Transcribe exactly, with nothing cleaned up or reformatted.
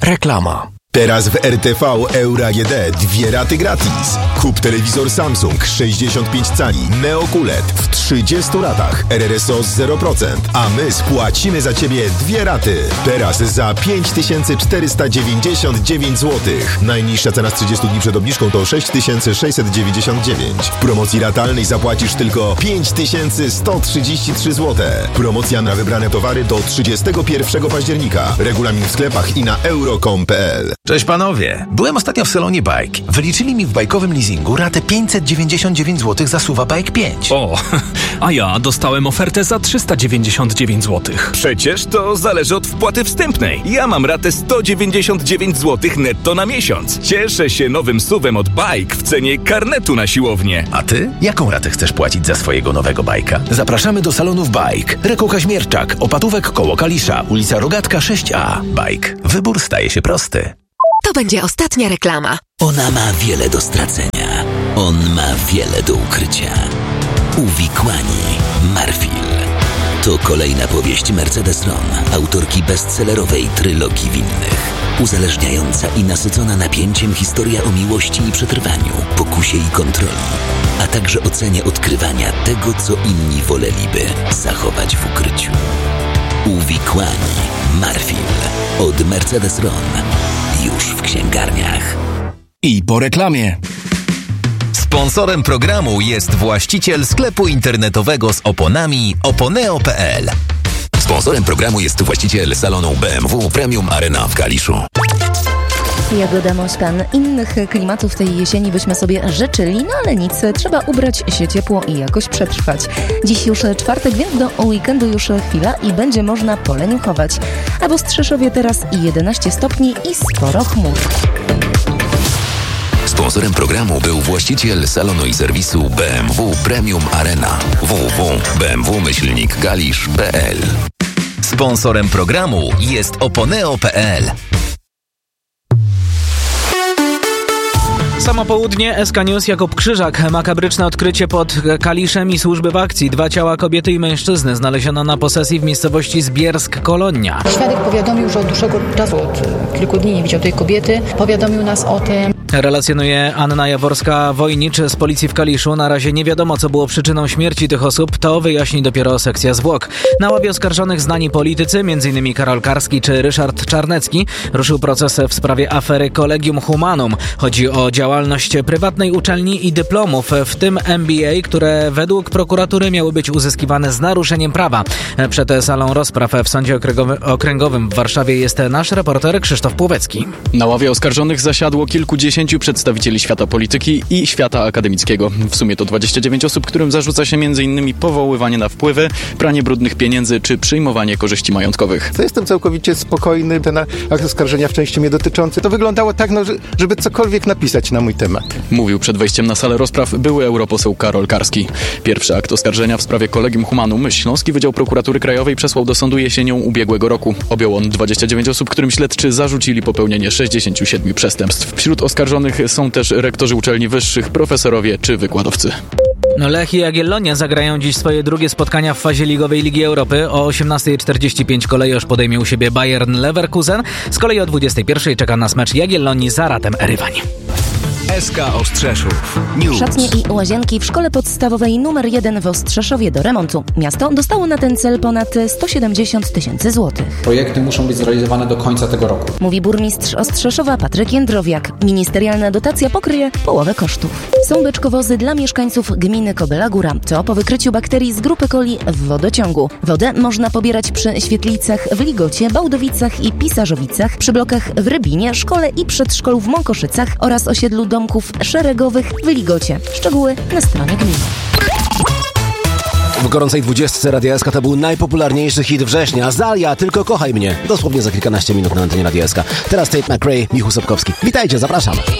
Reklama. Teraz w R T V Euro A G D dwie raty gratis. Kup telewizor Samsung sześćdziesiąt pięć cali Neo Q L E D w trzydziestu ratach R R S O zero procent, a my spłacimy za Ciebie dwie raty. Teraz za pięć tysięcy czterysta dziewięćdziesiąt dziewięć złotych. Najniższa cena z trzydziestu dni przed obniżką to sześć tysięcy sześćset dziewięćdziesiąt dziewięć. W promocji ratalnej zapłacisz tylko pięć tysięcy sto trzydzieści trzy złote. Promocja na wybrane towary do trzydziestego pierwszego października. Regulamin w sklepach i na euro kropka com kropka p l. Cześć panowie, byłem ostatnio w salonie Bike. Wyliczyli mi w bajkowym leasingu ratę pięćset dziewięćdziesiąt dziewięć złotych za SUV-a Bike pięć. O, a ja dostałem ofertę za trzysta dziewięćdziesiąt dziewięć złotych. Przecież to zależy od wpłaty wstępnej. Ja mam ratę sto dziewięćdziesiąt dziewięć złotych netto na miesiąc. Cieszę się nowym SUV-em od Bike w cenie karnetu na siłownię. A ty? Jaką ratę chcesz płacić za swojego nowego bajka? Zapraszamy do salonów Bike. Reko Kaźmierczak, Opatówek koło Kalisza, ulica Rogatka sześć A. Bike. Wybór staje się prosty. To będzie ostatnia reklama. Ona ma wiele do stracenia. On ma wiele do ukrycia. Uwikłani. Marfil. To kolejna powieść Mercedes-Ron, autorki bestsellerowej trylogii winnych. Uzależniająca i nasycona napięciem historia o miłości i przetrwaniu, pokusie i kontroli, a także o cenie odkrywania tego, co inni woleliby zachować w ukryciu. Uwikłani. Marfil. Od Mercedes-Ron. Już w księgarniach. I po reklamie. Sponsorem programu jest właściciel sklepu internetowego z oponami oponeo kropka p l. Sponsorem programu jest właściciel salonu B M W Premium Arena w Kaliszu. Jagoda Mośkan. Innych klimatów tej jesieni byśmy sobie życzyli, no ale nic, trzeba ubrać się ciepło i jakoś przetrwać. Dziś już czwartek, więc do weekendu już chwila i będzie można poleniuchować. A w Ostrzeszowie teraz jedenaście stopni i sporo chmur. Sponsorem programu był właściciel salonu i serwisu B M W Premium Arena. w w w kropka b m w myślnik kalisz kropka p l. Sponsorem programu jest oponeo kropka p l. Samo południe, S K News, Jakub Krzyżak. Makabryczne odkrycie pod Kaliszem i służby w akcji. Dwa ciała kobiety i mężczyzny znaleziono na posesji w miejscowości Zbiersk-Kolonia. Świadek powiadomił, że od dłuższego czasu, od kilku dni nie widział tej kobiety. Powiadomił nas o tym. Relacjonuje Anna Jaworska-Wojnicz z policji w Kaliszu. Na razie nie wiadomo, co było przyczyną śmierci tych osób. To wyjaśni dopiero sekcja zwłok. Na ławie oskarżonych znani politycy, m.in. Karol Karski czy Ryszard Czarnecki. Ruszył proces w sprawie afery Collegium Humanum. Chodzi o działalność prywatnej uczelni i dyplomów, w tym M B A, które według prokuratury miały być uzyskiwane z naruszeniem prawa. Przed salą rozpraw w Sądzie Okręgowym w Warszawie jest nasz reporter Krzysztof Płowecki. Na ławie oskarżonych zasiadło kilkudziesięciu przedstawicieli świata polityki i świata akademickiego. W sumie to dwadzieścia dziewięć osób, którym zarzuca się m.in. powoływanie na wpływy, pranie brudnych pieniędzy czy przyjmowanie korzyści majątkowych. To jestem całkowicie spokojny. Ten akt oskarżenia w części mnie dotyczący. To wyglądało tak, no, żeby cokolwiek napisać na mój temat. Mówił przed wejściem na salę rozpraw były europoseł Karol Karski. Pierwszy akt oskarżenia w sprawie Collegium Humanum Śląski Wydział Prokuratury Krajowej przesłał do sądu jesienią ubiegłego roku. Objął on dwadzieścia dziewięć osób, którym śledczy zarzucili popełnienie sześćdziesięciu siedmiu przestępstw. Wśród oskarżonych są też rektorzy uczelni wyższych, profesorowie czy wykładowcy. Lech i Jagiellonia zagrają dziś swoje drugie spotkania w fazie ligowej Ligi Europy. O osiemnasta czterdzieści pięć kolejorz podejmie u siebie Bayern Leverkusen. Z kolei o dwudziestej pierwszej czeka nas mecz Jagiellonii z Aratem Erywań. S K Ostrzeszów News. Szatnie i łazienki w szkole podstawowej numer jeden w Ostrzeszowie do remontu. Miasto dostało na ten cel ponad sto siedemdziesiąt tysięcy złotych. Projekty muszą być zrealizowane do końca tego roku. Mówi burmistrz Ostrzeszowa Patryk Jędrowiak. Ministerialna dotacja pokryje połowę kosztów. Są beczkowozy dla mieszkańców gminy Kobyla Góra. To po wykryciu bakterii z grupy coli w wodociągu. Wodę można pobierać przy Świetlicach, w Ligocie, Bałdowicach i Pisarzowicach, przy blokach w Rybinie, szkole i przedszkolu w Mąkoszycach oraz osiedlu domków szeregowych w Ligocie. Szczegóły na stronie gminy. W gorącej dwudziestce Radia S K to był najpopularniejszy hit września. Zalia, tylko kochaj mnie. Dosłownie za kilkanaście minut na antenie Radia S K. Teraz Tate McRae, Michu Sobkowski. Witajcie, zapraszam.